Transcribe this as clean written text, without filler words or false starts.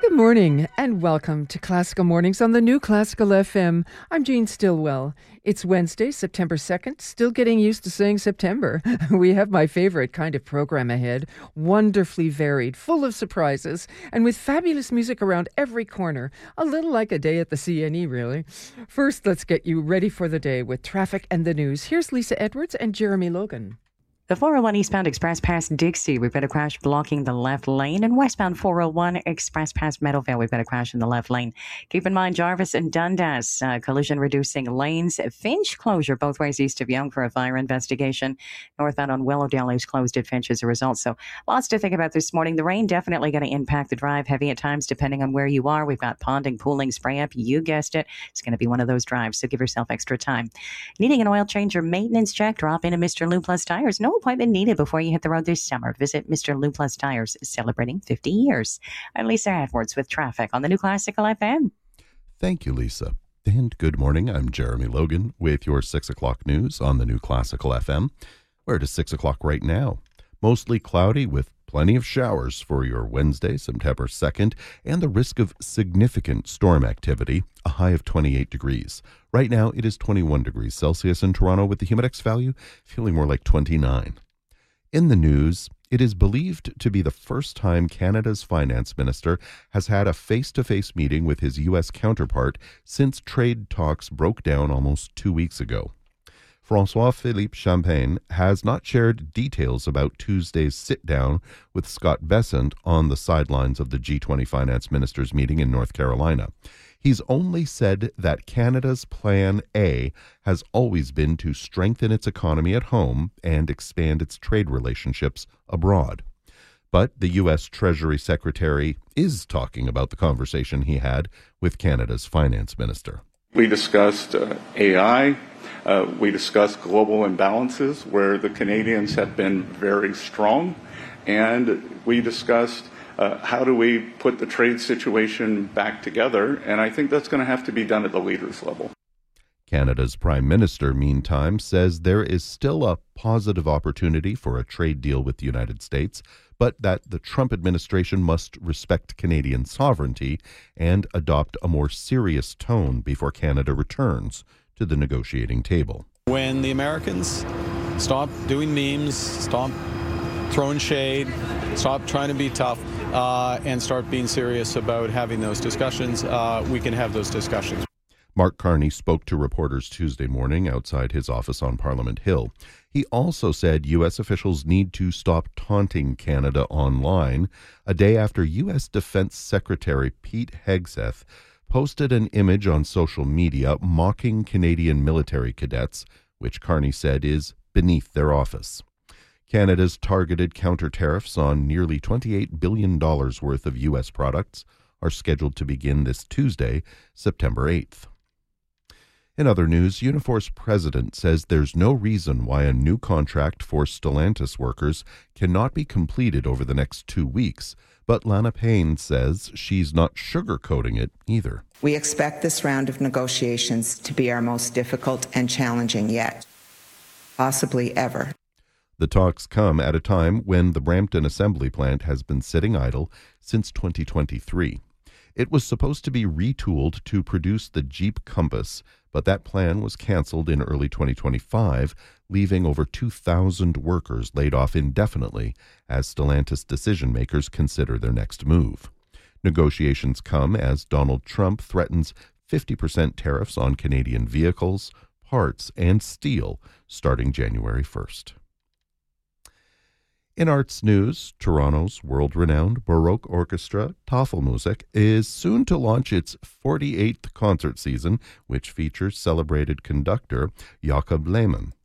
Good morning and welcome to Classical Mornings on the new Classical FM. I'm Jean Stillwell. It's Wednesday, September 2nd. Still getting used to saying September. We have my favorite kind of program ahead. Wonderfully varied, full of surprises, and with fabulous music around every corner. A little like a day at the CNE, really. First, let's get you ready for the day with traffic and the news. Here's Lisa Edwards and Jeremy Logan. The 401 eastbound express past Dixie, we've got a crash blocking the left lane. And westbound 401 express past Meadowvale, we've got a crash in the left lane. Keep in mind Jarvis and Dundas, collision reducing lanes. Finch closure both ways east of Yonge for a fire investigation. Northbound on Willowdale is closed at Finch as a result. So lots to think about this morning. The rain definitely going to impact the drive. Heavy at times depending on where you are. We've got ponding, pooling, spray up. You guessed it. It's going to be one of those drives, so give yourself extra time. Needing an oil change or maintenance check? Drop in at Mr. Lou Plus Tires. No appointment needed before you hit the road this summer. Visit Mr. Lou Plus Tires, celebrating 50 years. I'm Lisa Edwards with traffic on the new Classical FM. Thank you, Lisa. And good morning. I'm Jeremy Logan with your 6 o'clock news on the new Classical FM. We're at 6 o'clock right now. Mostly cloudy with plenty of showers for your Wednesday, September 2nd, and the risk of significant storm activity, a high of 28 degrees. Right now, it is 21 degrees Celsius in Toronto with the humidex value feeling more like 29. In the news, it is believed to be the first time Canada's finance minister has had a face-to-face meeting with his U.S. counterpart since trade talks broke down almost 2 weeks ago. François-Philippe Champagne has not shared details about Tuesday's sit-down with Scott Bessent on the sidelines of the G20 finance ministers meeting in North Carolina. He's only said that Canada's Plan A has always been to strengthen its economy at home and expand its trade relationships abroad. But the U.S. Treasury Secretary is talking about the conversation he had with Canada's finance minister. We discussed AI. We discussed global imbalances where the Canadians have been very strong. And we discussed how do we put the trade situation back together? And I think that's going to have to be done at the leaders' level. Canada's Prime Minister, meantime, says there is still a positive opportunity for a trade deal with the United States, but that the Trump administration must respect Canadian sovereignty and adopt a more serious tone before Canada returns to the negotiating table. When the Americans stop doing memes, stop throwing shade, stop trying to be tough, and start being serious about having those discussions, we can have those discussions. Mark Carney spoke to reporters Tuesday morning outside his office on Parliament Hill. He also said U.S. officials need to stop taunting Canada online a day after U.S. Defense Secretary Pete Hegseth posted an image on social media mocking Canadian military cadets, which Carney said is beneath their office. Canada's targeted counter-tariffs on nearly $28 billion worth of U.S. products are scheduled to begin this Tuesday, September 8th. In other news, Unifor's president says there's no reason why a new contract for Stellantis workers cannot be completed over the next 2 weeks, but Lana Payne says she's not sugarcoating it either. We expect this round of negotiations to be our most difficult and challenging yet, possibly ever. The talks come at a time when the Brampton assembly plant has been sitting idle since 2023. It was supposed to be retooled to produce the Jeep Compass, but that plan was canceled in early 2025, leaving over 2,000 workers laid off indefinitely as Stellantis decision-makers consider their next move. Negotiations come as Donald Trump threatens 50% tariffs on Canadian vehicles, parts, and steel starting January 1st. In arts news, Toronto's world-renowned Baroque orchestra, Tafelmusik, is soon to launch its 48th concert season, which features celebrated conductor Jakob Lehmann.